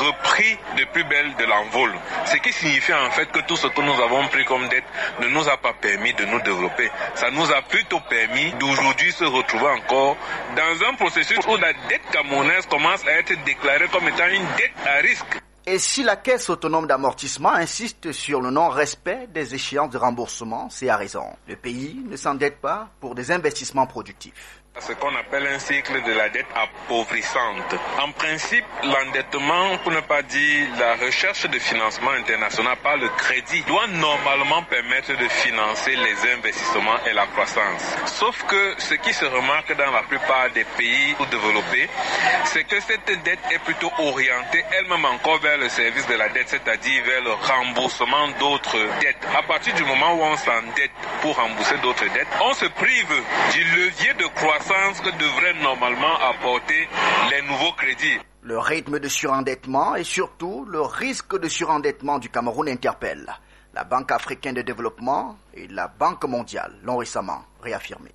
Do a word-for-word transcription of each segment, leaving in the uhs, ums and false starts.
repris de plus belle de l'envol. Ce qui signifie en fait que tout ce que nous avons pris comme dette ne nous a pas permis de nous développer. Ça nous a plutôt permis d'aujourd'hui se retrouver encore dans un processus où la dette camerounaise commence à être déclarée comme étant une dette à risque. Et si la Caisse autonome d'amortissement insiste sur le non-respect des échéances de remboursement, c'est à raison. Le pays ne s'endette pas pour des investissements productifs. Ce qu'on appelle un cycle de la dette appauvrissante. En principe, l'endettement, pour ne pas dire la recherche de financement international par le crédit, doit normalement permettre de financer les investissements et la croissance. Sauf que ce qui se remarque dans la plupart des pays développés, c'est que cette dette est plutôt orientée elle-même encore vers le service de la dette, c'est-à-dire vers le remboursement d'autres dettes. À partir du moment où on s'endette pour rembourser d'autres dettes, on se prive du levier de croissance que devraient normalement apporter les nouveaux crédits. Le rythme de surendettement et surtout le risque de surendettement du Cameroun interpelle. La Banque africaine de développement et la Banque mondiale l'ont récemment réaffirmé.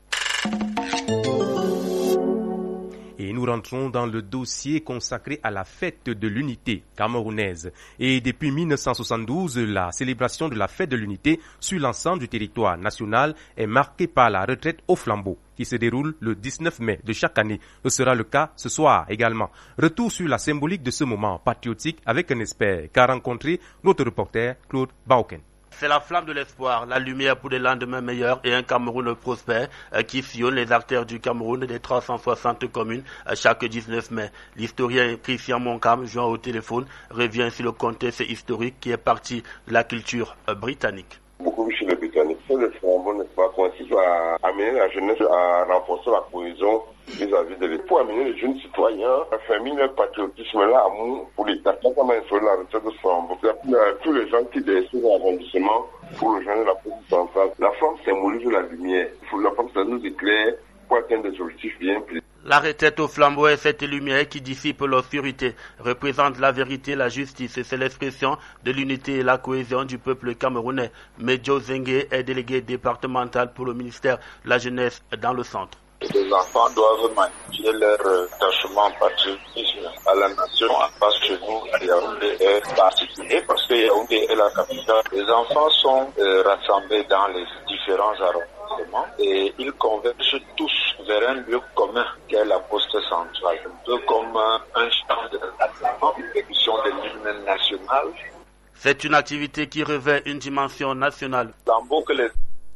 Et nous rentrons dans le dossier consacré à la fête de l'unité camerounaise. Et depuis mille neuf cent soixante-douze, la célébration de la fête de l'unité sur l'ensemble du territoire national est marquée par la retraite au flambeau, qui se déroule le dix-neuf mai de chaque année. Ce sera le cas ce soir également. Retour sur la symbolique de ce moment patriotique avec un expert qu'a rencontré notre reporter Claude Bauken. C'est la flamme de l'espoir, la lumière pour des lendemains meilleurs et un Cameroun prospère euh, qui sillonne les artères du Cameroun des trois cent soixante communes euh, chaque dix-neuf mai. L'historien Christian Moncam, joint au téléphone, revient sur le contexte historique qui est parti de la culture euh, britannique. Beaucoup chez les Britanniques, c'est le flambeau, n'est-ce pas, consiste à amener la jeunesse à renforcer la cohésion vis-à-vis de l'État. Pour amener les jeunes citoyens à faire le patriotisme là, amour pour l'État. Quand on a installé la retraite de ce flambeau, il y a tous les gens qui décident l'arrondissement pour rejoindre la police centrale. La flamme symbolise la lumière. La flamme, ça nous éclaire pour atteindre des objectifs bien précis. La retraite au flambeau est cette lumière qui dissipe l'obscurité, représente la vérité, la justice. C'est l'expression de l'unité et la cohésion du peuple camerounais. Medjo Zengue est délégué départemental pour le ministère de la Jeunesse dans le centre. Les enfants doivent manifester leur attachement patriotisme à la nation en face chez nous à Yaoundé est particulier parce que Yaoundé est la capitale. Les enfants sont euh, rassemblés dans les différents arrondissements et ils convergent tous vers un lieu commun qu'est la poste centrale. Un peu comme un champ de rassemblement, une exécution de l'hymne national. C'est une activité qui revêt une dimension nationale. Dans beaucoup les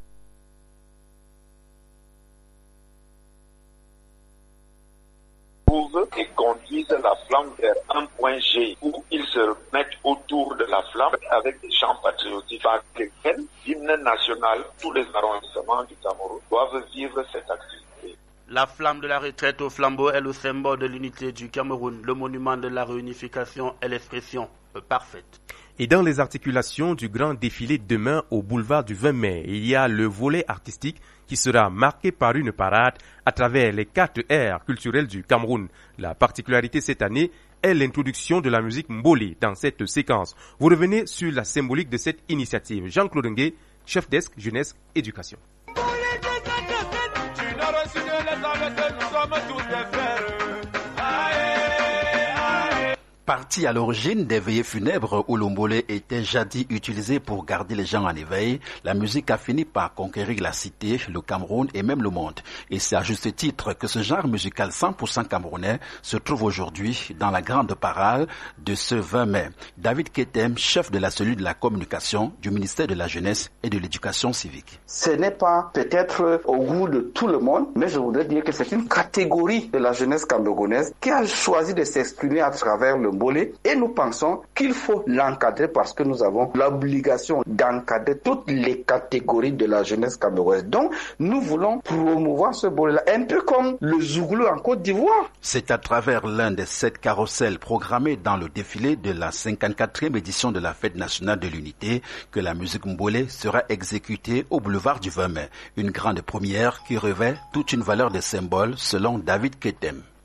et conduisent la flamme vers un point G où ils se mettent autour de la flamme avec des chants patriotiques par lesquels l'hymne national, tous les arrondissements du Cameroun doivent vivre cette activité. La flamme de la retraite au flambeau est le symbole de l'unité du Cameroun. Le monument de la réunification est l'expression parfaite. Et dans les articulations du grand défilé demain au boulevard du vingt mai, il y a le volet artistique qui sera marqué par une parade à travers les quatre aires culturelles du Cameroun. La particularité cette année est l'introduction de la musique Mboli dans cette séquence. Vous revenez sur la symbolique de cette initiative. Jean-Claude Ngué, chef desk jeunesse éducation. Parti à l'origine des veillées funèbres où l'ombolé était jadis utilisé pour garder les gens en éveil, la musique a fini par conquérir la cité, le Cameroun et même le monde. Et c'est à juste titre que ce genre musical cent pour cent camerounais se trouve aujourd'hui dans la grande parade de ce vingt mai. David Ketem, chef de la cellule de la communication du ministère de la Jeunesse et de l'Éducation civique. Ce n'est pas peut-être au goût de tout le monde, mais je voudrais dire que c'est une catégorie de la jeunesse camerounaise qui a choisi de s'exprimer à travers le Mbolé, et nous pensons qu'il faut l'encadrer parce que nous avons l'obligation d'encadrer toutes les catégories de la jeunesse camerounaise. Donc, nous voulons promouvoir ce Mbolé-là, un peu comme le Zouglou en Côte d'Ivoire. C'est à travers l'un des sept carrousels programmés dans le défilé de la cinquante-quatrième édition de la Fête nationale de l'unité que la musique Mbolé sera exécutée au boulevard du vingt mai. Une grande première qui revêt toute une valeur de symbole selon David Ketem.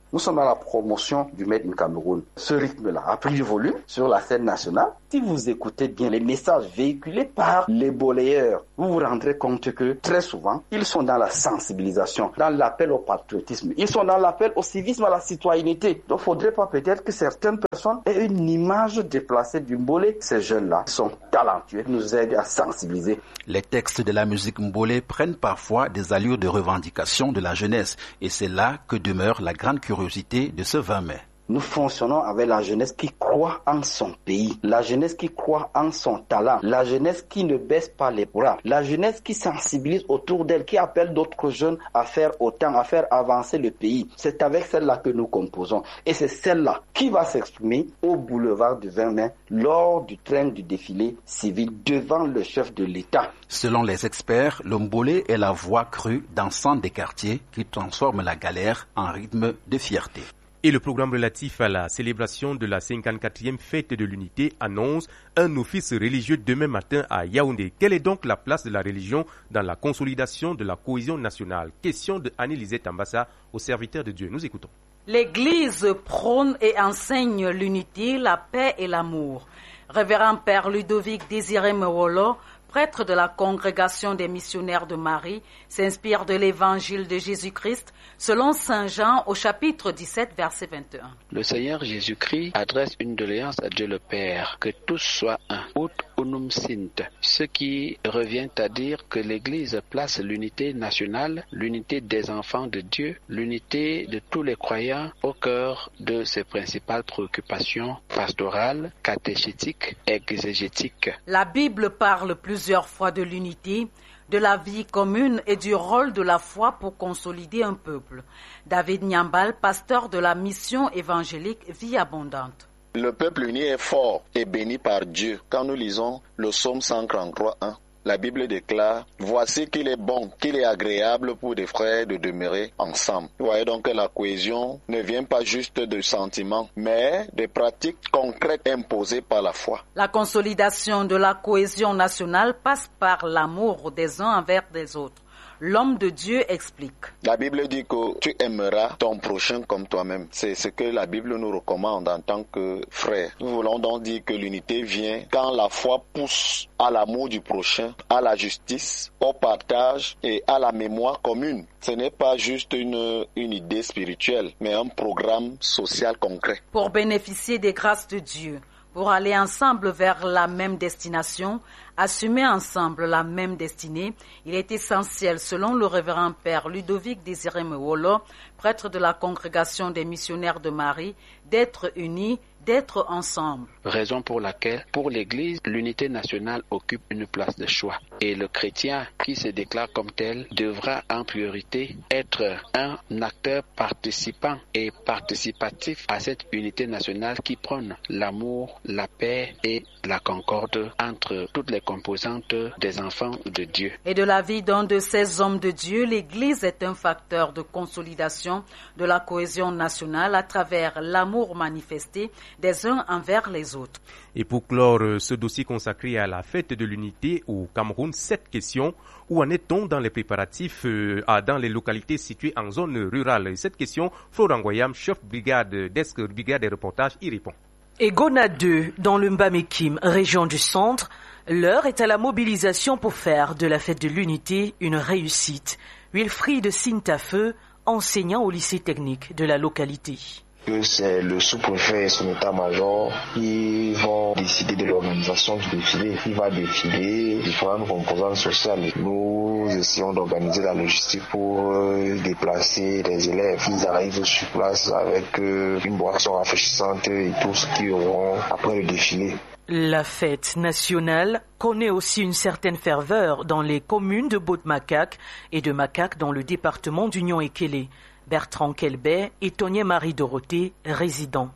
Nous sommes dans la promotion du Made in Cameroun. Ce rythme-là a pris du volume sur la scène nationale. Si vous écoutez bien les messages véhiculés par les boleyeurs, vous vous rendrez compte que très souvent, ils sont dans la sensibilisation, dans l'appel au patriotisme. Ils sont dans l'appel au civisme, à la citoyenneté. Donc, il ne faudrait pas peut-être que certaines personnes aient une image déplacée du mbolé. Ces jeunes-là sont talentueux, nous aident à sensibiliser. Les textes de la musique mbolé prennent parfois des allures de revendication de la jeunesse. Et c'est là que demeure la grande curiosité de ce vingt mai. Nous fonctionnons avec la jeunesse qui croit en son pays, la jeunesse qui croit en son talent, la jeunesse qui ne baisse pas les bras, la jeunesse qui sensibilise autour d'elle, qui appelle d'autres jeunes à faire autant, à faire avancer le pays. C'est avec celle-là que nous composons. Et c'est celle-là qui va s'exprimer au boulevard du vingt mai lors du train du défilé civil devant le chef de l'État. Selon les experts, le mbolé est la voix crue dansante des quartiers qui transforme la galère en rythme de fierté. Et le programme relatif à la célébration de la cinquante-quatrième fête de l'unité annonce un office religieux demain matin à Yaoundé. Quelle est donc la place de la religion dans la consolidation de la cohésion nationale? Question de Annie-Lisette Ambassa au serviteur de Dieu. Nous écoutons. L'Église prône et enseigne l'unité, la paix et l'amour. Révérend Père Ludovic Désiré Mewolo, prêtre de la congrégation des missionnaires de Marie, s'inspire de l'évangile de Jésus-Christ selon saint Jean au chapitre dix-sept, verset vingt et un. Le Seigneur Jésus-Christ adresse une doléance à Dieu le Père, que tous soient un, ut unum sint, ce qui revient à dire que l'Église place l'unité nationale, l'unité des enfants de Dieu, l'unité de tous les croyants au cœur de ses principales préoccupations pastorales, catéchétiques, exégétiques. La Bible parle plusieurs fois de l'unité, de la vie commune et du rôle de la foi pour consolider un peuple. David Nyambal, pasteur de la mission évangélique Vie Abondante. Le peuple uni est fort et béni par Dieu. Quand nous lisons le psaume cent trente-trois, un, la Bible déclare « Voici qu'il est bon, qu'il est agréable pour des frères de demeurer ensemble ». Vous voyez donc que la cohésion ne vient pas juste de sentiments, mais des pratiques concrètes imposées par la foi. La consolidation de la cohésion nationale passe par l'amour des uns envers des autres. L'homme de Dieu explique. La Bible dit que tu aimeras ton prochain comme toi-même. C'est ce que la Bible nous recommande en tant que frères. Nous voulons donc dire que l'unité vient quand la foi pousse à l'amour du prochain, à la justice, au partage et à la mémoire commune. Ce n'est pas juste une, une idée spirituelle, mais un programme social concret. Pour bénéficier des grâces de Dieu, pour aller ensemble vers la même destination, assumer ensemble la même destinée, il est essentiel, selon le révérend Père Ludovic Désiré Mewolo, prêtre de la congrégation des missionnaires de Marie, d'être unis, d'être ensemble. Raison pour laquelle, pour l'Église, l'unité nationale occupe une place de choix. Et le chrétien qui se déclare comme tel devra en priorité être un acteur participant et participatif à cette unité nationale qui prône l'amour, la paix et la concorde entre toutes les composantes des enfants de Dieu. Et de la vie d'un de ces hommes de Dieu, l'Église est un facteur de consolidation de la cohésion nationale à travers l'amour manifesté des uns envers les autres. Et pour clore ce dossier consacré à la fête de l'unité au Cameroun, cette question: où en est-on dans les préparatifs euh, à, dans les localités situées en zone rurale? Et cette question, Florent Goyam, chef brigade, desk brigade des reportages, y répond. Et Gona deux, dans le Mbamekim, région du centre, l'heure est à la mobilisation pour faire de la fête de l'unité une réussite. Wilfried Sintafeu, enseignant au lycée technique de la localité. C'est le sous-préfet et son état-major qui vont décider de l'organisation du défilé. Il va défiler différentes composantes sociales. Nous essayons d'organiser la logistique pour déplacer les élèves. Ils arrivent sur place avec une boisson rafraîchissante et tout ce qu'ils auront après le défilé. La fête nationale connaît aussi une certaine ferveur dans les communes de Baud-Macaque et de Macaque dans le département d'Union-Ekélé. Bertrand Kelbet et Tonia Marie-Dorothée, résidents.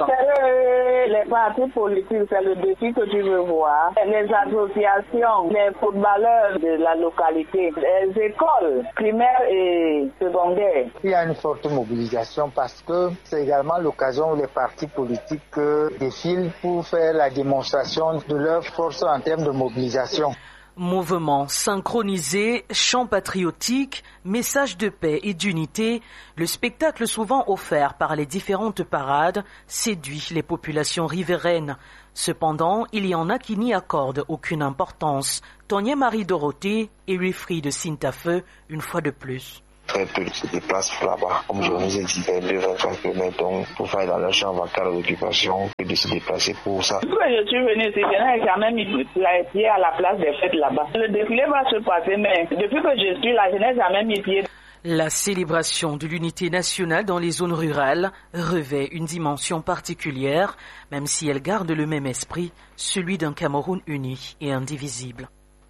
Les partis politiques, c'est le défi que tu veux voir. Les associations, les footballeurs de la localité, les écoles primaires et secondaires. Il y a une forte mobilisation parce que c'est également l'occasion où les partis politiques défilent pour faire la démonstration de leur force en termes de mobilisation. Mouvements synchronisés, chants patriotiques, messages de paix et d'unité, le spectacle souvent offert par les différentes parades séduit les populations riveraines. Cependant, il y en a qui n'y accordent aucune importance. Tonya Marie-Dorothée et Wilfried de Sintafeu, une fois de plus. Très peu se déplacent là-bas. Comme je vous ai dit, vingt-deux à vingt-trois kilomètres, donc pour faire dans leur champ vacant d'occupation et de se déplacer pour ça. Depuis que je suis venu ici, je n'ai jamais mis pied à la place des fêtes là-bas. Le défilé va se passer, mais depuis que je suis là, je n'ai jamais mis pied. La célébration de l'unité nationale dans les zones rurales revêt une dimension particulière, même si elle garde le même esprit, celui d'un Cameroun uni et indivisible.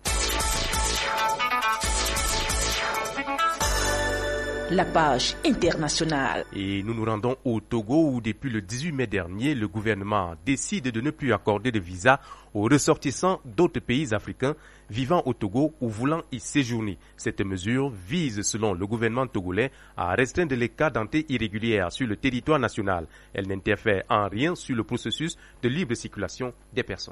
La page internationale. Et nous nous rendons au Togo où depuis le dix-huit mai dernier, le gouvernement décide de ne plus accorder de visa aux ressortissants d'autres pays africains vivant au Togo ou voulant y séjourner. Cette mesure vise, selon le gouvernement togolais, à restreindre les cas d'entrée irrégulière sur le territoire national. Elle n'interfère en rien sur le processus de libre circulation des personnes.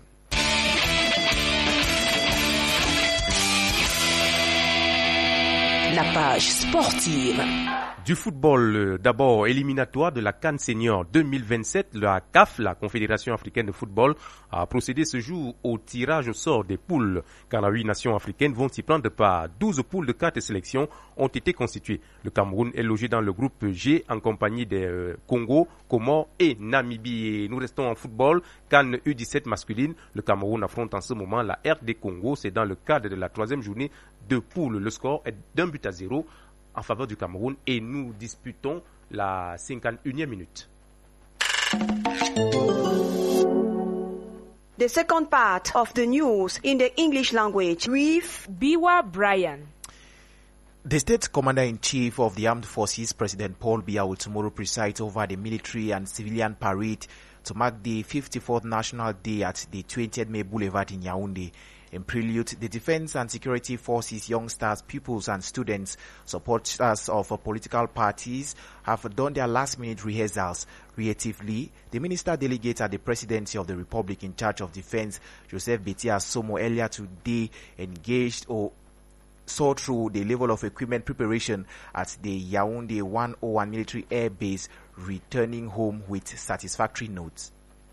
La page sportive. Du football, d'abord éliminatoire de la CAN Senior deux mille vingt-sept, la C A F, la Confédération africaine de football, a procédé ce jour au tirage au sort des poules. Car huit nations africaines vont y prendre part. douze poules de quatre sélections ont été constituées. Le Cameroun est logé dans le groupe G en compagnie des euh, Congo, Comores et Namibie. Et nous restons en football. CAN U dix-sept masculine. Le Cameroun affronte en ce moment la R D Congo. C'est dans le cadre de la troisième journée de poule. Le score est d'un but à zéro en faveur du Cameroun et nous disputons la cinquante et unième minute. The second part of the news in the English language with Biwa Brian. The State Commander-in-Chief of the Armed Forces, President Paul Biya, will tomorrow preside over the military and civilian parade to mark the fifty-fourth National Day at the twentieth May Boulevard in Yaoundé. In prelude, the Defense and Security Forces, youngsters, pupils and students, supporters of uh, political parties, have done their last-minute rehearsals. Relatively, the Minister Delegate at the Presidency of the Republic in charge of Defense, Joseph Betia Somo, earlier today engaged or saw through the level of equipment preparation at the Yaoundé one oh one Military Air Base, returning home with satisfactory notes.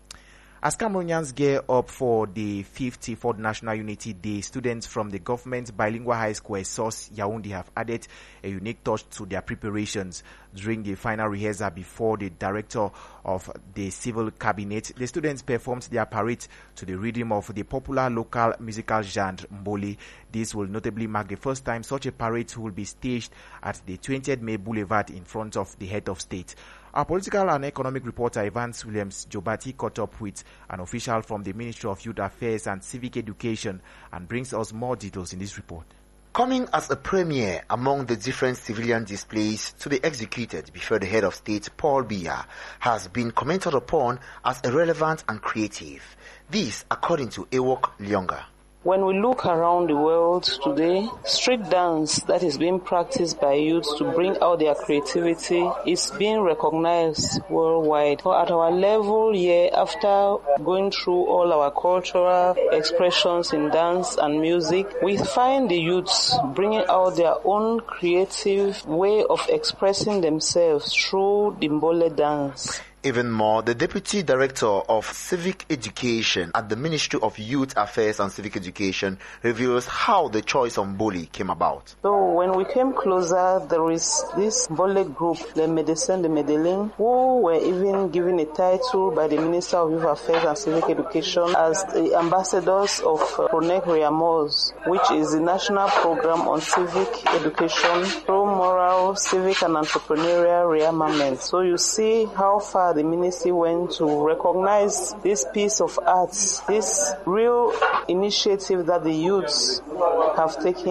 As Cameroonians gear up for the fifty-fourth National Unity Day, students from the government bilingual high school Essos Yaoundé have added a unique touch to their preparations. During the final rehearsal before the director of the civil cabinet, the students performed their parade to the rhythm of the popular local musical genre Mboli. This will notably mark the first time such a parade will be staged at the twentieth May Boulevard in front of the head of state. Our political and economic reporter Evans Williams Jobati caught up with an official from the Ministry of Youth Affairs and Civic Education and brings us more details in this report. Coming as a premiere among the different civilian displays to be executed before the head of state, Paul Biya, has been commented upon as irrelevant and creative. This, according to Ewok Lyonga. When we look around the world today, street dance that is being practiced by youth to bring out their creativity is being recognized worldwide. So at our level here, after going through all our cultural expressions in dance and music, we find the youths bringing out their own creative way of expressing themselves through the Mbole dance. Even more, the Deputy Director of Civic Education at the Ministry of Youth Affairs and Civic Education reveals how the choice of Mboli came about. So when we came closer, there is this Mbole group, the Medecins de Medellin, who were even given a title by the Minister of Youth Affairs and Civic Education as the ambassadors of uh, Pronek Reamos, which is the national program on civic education, pro moral, civic and entrepreneurial rearmament. So you see how far the ministry went to recognize this piece of art, this real initiative that the youths have taken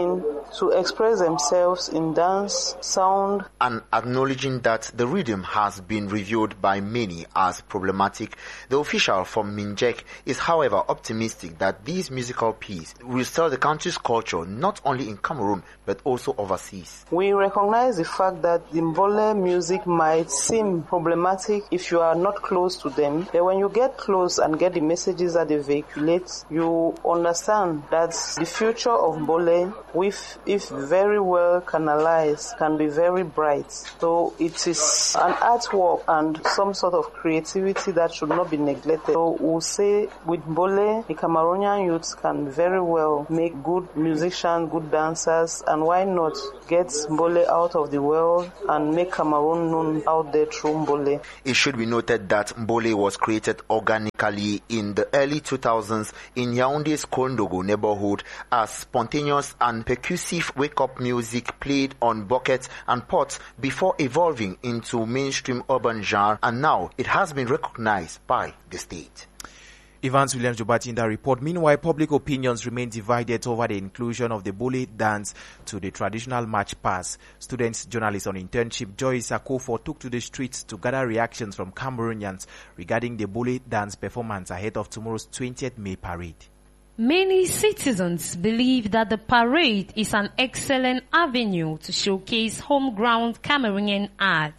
to express themselves in dance, sound. And acknowledging that the rhythm has been reviewed by many as problematic, the official from Minjek is however optimistic that this musical piece will stir the country's culture not only in Cameroon but also overseas. We recognize the fact that the Mbole music might seem problematic if you are not close to them, but when you get close and get the messages that they vehiculate, you understand that the future of Mbole, if, if very well canalized, can be very bright. So it is an artwork and some sort of creativity that should not be neglected. So we'll say with Mbole, the Cameroonian youths can very well make good musicians, good dancers, and why not get Mbole out of the world and make Cameroon known out there through Mbole. It should be noted that Mbole was created organically in the early two thousands in Yaounde's Kondogo neighborhood as spontaneous and percussive wake-up music played on buckets and pots before evolving into mainstream urban genre, and now it has been recognized by the state. Evans Williams Jobati in that report. Meanwhile, public opinions remain divided over the inclusion of the Bole dance to the traditional march pass. Students, journalists on internship Joyce Akofo took to the streets to gather reactions from Cameroonians regarding the Bole dance performance ahead of tomorrow's twentieth May parade. Many citizens believe that the parade is an excellent avenue to showcase homegrown Cameroonian art.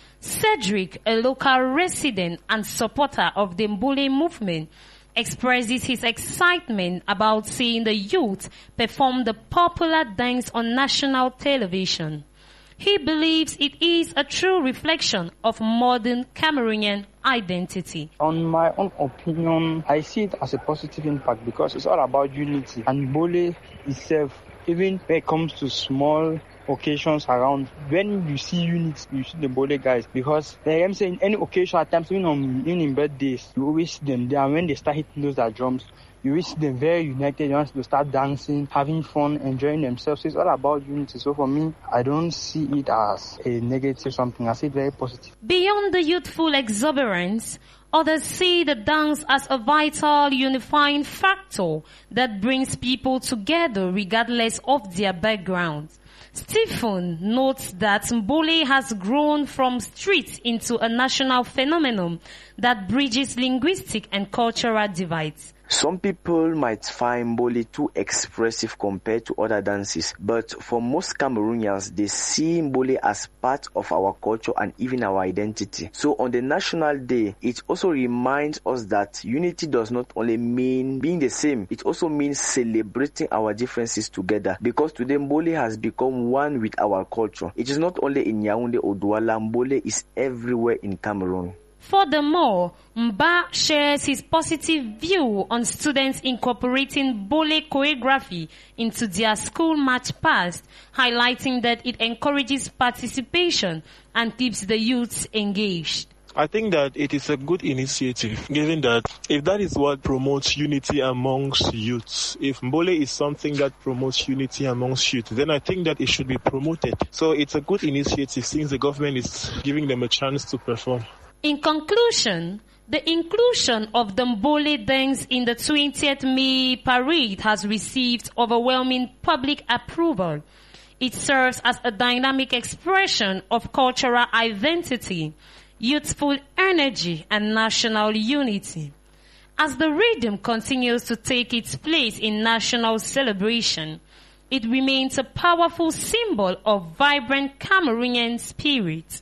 Cedric, a local resident and supporter of the Mbole movement, expresses his excitement about seeing the youth perform the popular dance on national television. He believes it is a true reflection of modern Cameroonian identity. On my own opinion, I see it as a positive impact because it's all about unity. And Mbole itself, even when it comes to small occasions around, when you see units, you see the Mbole guys, because like I'm saying, any occasion at times, even on even in birthdays, you always see them there. And when they start hitting those drums, you always see them very united. They want to start dancing, having fun, enjoying themselves. So it's all about unity. So for me, I don't see it as a negative something. I see it very positive. Beyond the youthful exuberance, others see the dance as a vital unifying factor that brings people together regardless of their backgrounds. Stephen notes that Mbole has grown from street into a national phenomenon that bridges linguistic and cultural divides. Some people might find Mbole too expressive compared to other dances, but for most Cameroonians, they see Mbole as part of our culture and even our identity. So on the National Day, it also reminds us that unity does not only mean being the same, it also means celebrating our differences together, because today Mbole has become one with our culture. It is not only in Yaounde or Douala, Mbole is everywhere in Cameroon. Furthermore, Mba shares his positive view on students incorporating Bole choreography into their school march past, highlighting that it encourages participation and keeps the youths engaged. I think that it is a good initiative, given that if that is what promotes unity amongst youths, if Mbole is something that promotes unity amongst youth, then I think that it should be promoted. So it's a good initiative since the government is giving them a chance to perform. In conclusion, the inclusion of the Mbole dance in the twentieth May parade has received overwhelming public approval. It serves as a dynamic expression of cultural identity, youthful energy, and national unity. As the rhythm continues to take its place in national celebration, it remains a powerful symbol of vibrant Cameroonian spirit.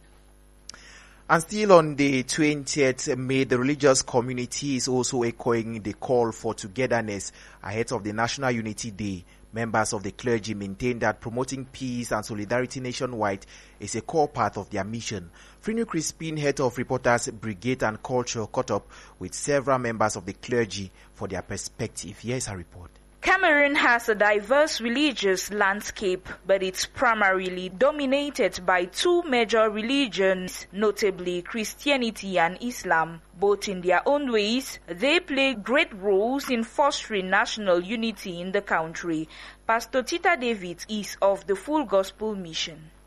And still on the twentieth May, the religious community is also echoing the call for togetherness ahead of the National Unity Day. Members of the clergy maintain that promoting peace and solidarity nationwide is a core part of their mission. Frinu Crispin, head of Reporters Brigade and Culture, caught up with several members of the clergy for their perspective. Here's a report. Cameroon has a diverse religious landscape, but it's primarily dominated by two major religions, notably Christianity and Islam. Both in their own ways, they play great roles in fostering national unity in the country. Pastor Tita David is of the Full Gospel Mission.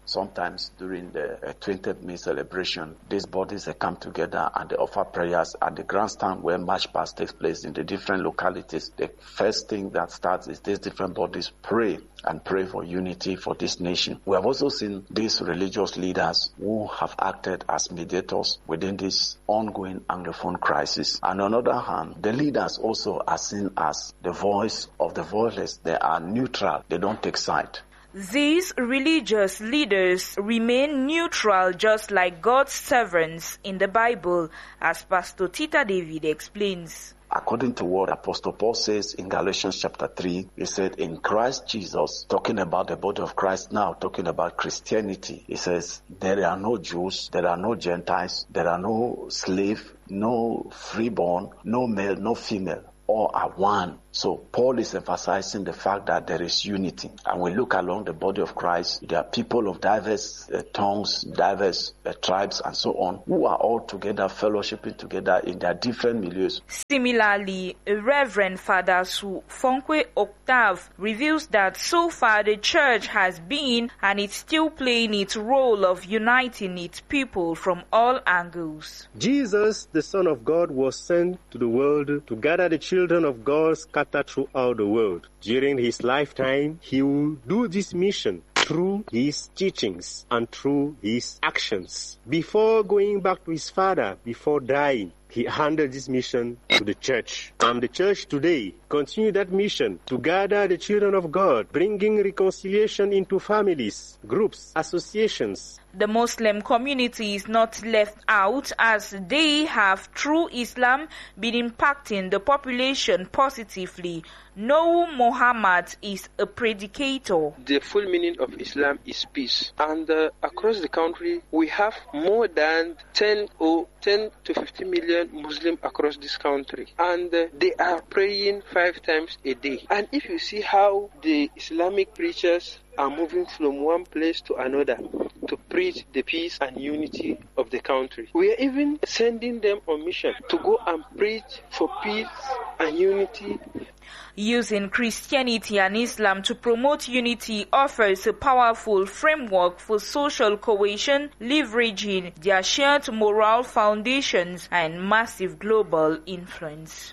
Sometimes during the uh, twentieth May celebration, these bodies they come together and they offer prayers at the grandstand where march past takes place in the different localities. The first thing that starts is these different bodies pray and pray for unity for this nation. We have also seen these religious leaders who have acted as mediators within this ongoing Anglophone crisis. And on the other hand, the leaders also are seen as the voice of the voiceless. They are neutral. They don't take side. These religious leaders remain neutral just like God's servants in the Bible, as Pastor Tita David explains. According to what Apostle Paul says in Galatians chapter three, he said in Christ Jesus, talking about the body of Christ now, talking about Christianity, he says there are no Jews, there are no Gentiles, there are no slave, no freeborn, no male, no female. All are one. So Paul is emphasizing the fact that there is unity. And we look along the body of Christ, there are people of diverse uh, tongues, diverse uh, tribes and so on, who are all together, fellowshipping together in their different milieus. Similarly, Reverend Father Su Fonkwe Octave reveals that so far the church has been and it's still playing its role of uniting its people from all angles. Jesus, the Son of God, was sent to the world to gather the children of God scattered throughout the world. During his lifetime, he will do this mission through his teachings and through his actions. Before going back to his Father, before dying, he handed this mission to the church. And the church today continue that mission to gather the children of God, bringing reconciliation into families, groups, associations. The Muslim community is not left out, as they have, through Islam, been impacting the population positively. No Muhammad is a predicator. The full meaning of Islam is peace. And uh, across the country, we have more than ten or ten to fifteen million Muslims across this country. And uh, they are praying five times a day. And if you see how the Islamic preachers are moving from one place to another to preach the peace and unity of the country. We are even sending them on mission to go and preach for peace and unity. Using Christianity and Islam to promote unity offers a powerful framework for social cohesion, leveraging their shared moral foundations and massive global influence.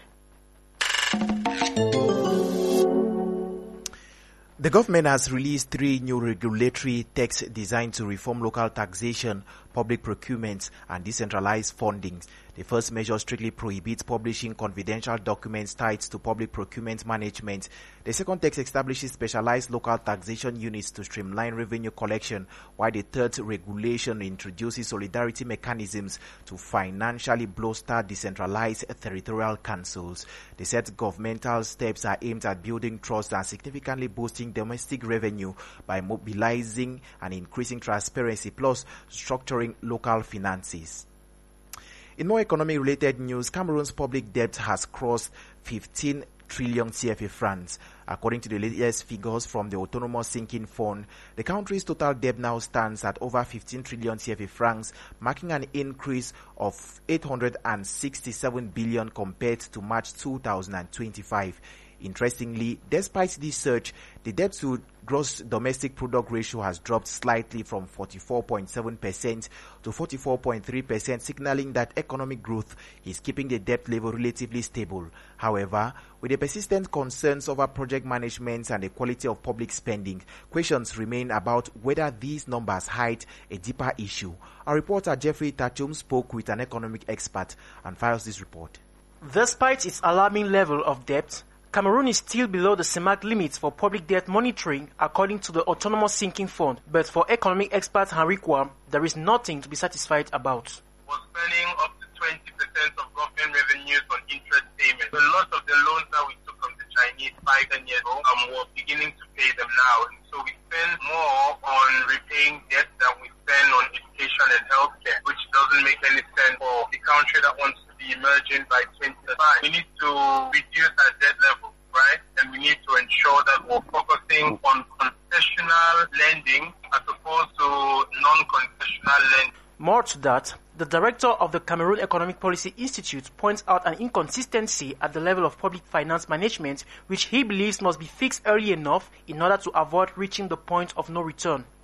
The government has released three new regulatory texts designed to reform local taxation, public procurement, and decentralized funding. The first measure strictly prohibits publishing confidential documents tied to public procurement management. The second text establishes specialized local taxation units to streamline revenue collection, while the third regulation introduces solidarity mechanisms to financially bolster decentralized territorial councils. The said governmental steps are aimed at building trust and significantly boosting domestic revenue by mobilizing and increasing transparency, plus structuring local finances. In more economy-related news, Cameroon's public debt has crossed fifteen trillion C F A francs. According to the latest figures from the Autonomous Sinking Fund, the country's total debt now stands at over fifteen trillion C F A francs, marking an increase of eight hundred sixty-seven billion compared to March two thousand twenty-five. Interestingly, despite this surge, the debt to gross domestic product ratio has dropped slightly from forty-four point seven percent to forty-four point three percent, signaling that economic growth is keeping the debt level relatively stable. However, with the persistent concerns over project management and the quality of public spending, questions remain about whether these numbers hide a deeper issue. Our reporter Jeffrey Tachum spoke with an economic expert and files this report. Despite its alarming level of debt, Cameroon is still below the CEMAC limits for public debt monitoring, according to the Autonomous Sinking Fund. But for economic expert Henry Kwam, there is nothing to be satisfied about. We're spending up to twenty percent of government revenues on interest payments. A lot of the loans that we took from the Chinese five, ten years ago, um, we're beginning to pay them now. And so we spend more on repaying debt than we spend on education and healthcare, which doesn't make any sense for the country that wants to be emerging by twenty thirty-five. We need to reduce our debt level, right? And we need to ensure that we're focusing on concessional lending as opposed to non-concessional lending. More to that, the director of the Cameroon Economic Policy Institute points out an inconsistency at the level of public finance management, which he believes must be fixed early enough in order to avoid reaching the point of no return. We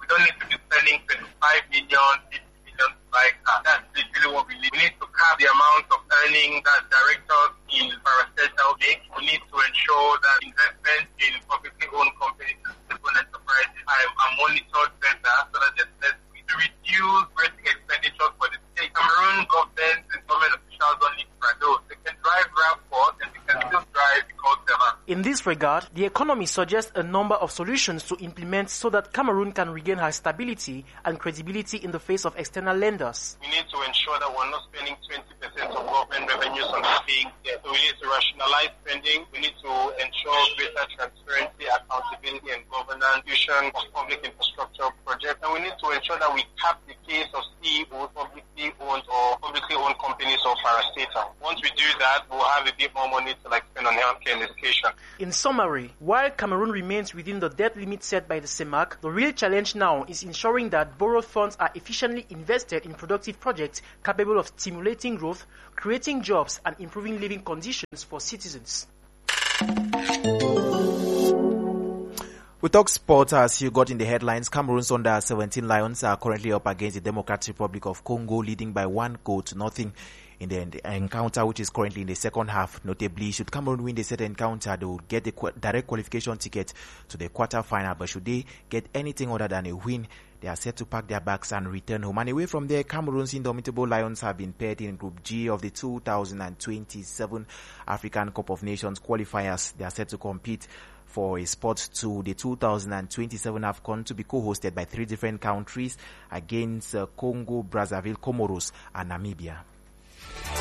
We don't need to be spending twenty-five million, fifty million to buy cars. That's literally what we need. We need to cap the amount of earning that directors in parastatal make. We need to ensure that investment in publicly owned companies and civil enterprises are, are monitored better so that there's less to reduce basic expenditures for the state. Cameroon government and government officials don't need to those. They can drive rapport and they can still drive the culture. In this regard, the economy suggests a number of solutions to implement so that Cameroon can regain her stability and credibility in the face of external lenders. We need to ensure that we're not spending twenty percent of government revenues on paying debt. So we need to rationalize spending. We need to ensure greater transparency, accountability, and governance of public infrastructure projects. And we need to ensure that we cap the case of C E Os, publicly owned or publicly owned companies or parastatal. Once we do that, we'll have a bit more money to like spend on healthcare and education. In summary, while Cameroon remains within the debt limit set by the CEMAC, the real challenge now is ensuring that borrowed funds are efficiently invested in productive projects capable of stimulating growth, creating jobs, and improving living conditions for citizens. We talk sports as you got in the headlines. Cameroon's under seventeen Lions are currently up against the Democratic Republic of Congo, leading by one goal to nothing in the encounter, which is currently in the second half. Notably, should Cameroon win the set encounter, they will get a direct qualification ticket to the quarter-final. But should they get anything other than a win, they are set to pack their bags and return home. And away from there, Cameroon's indomitable Lions have been paired in Group G of the two thousand twenty-seven African Cup of Nations qualifiers. They are set to compete for a spot to the two thousand twenty-seven AFCON to be co-hosted by three different countries against uh, Congo, Brazzaville, Comoros, and Namibia.